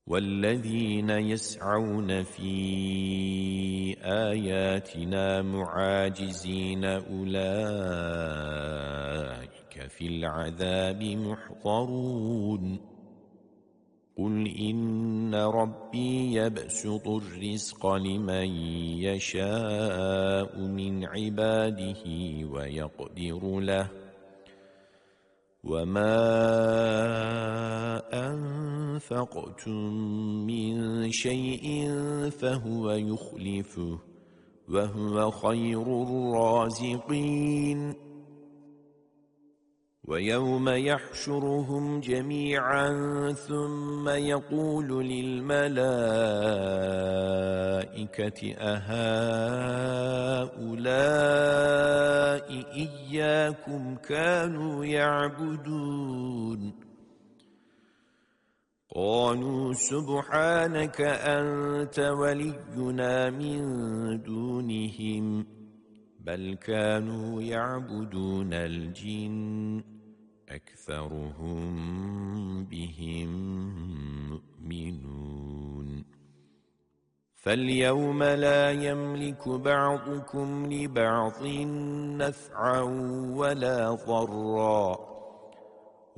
والذين يسعون في آياتنا معاجزين أولئك في العذاب محضرون قل إن ربي يبسط الرزق لمن يشاء من عباده ويقدر له وما أنفقتم من شيء فهو يخلفه وهو خير الرازقين ويوم يحشرهم جميعا ثم يقول للملائكة أهؤلاء إياكم كانوا يعبدون قالوا سبحانك أنت ولينا من دونهم بل كانوا يعبدون الجن أكثرهم بهم مؤمنون فاليوم لا يملك بعضكم لبعض نفعا ولا ضرا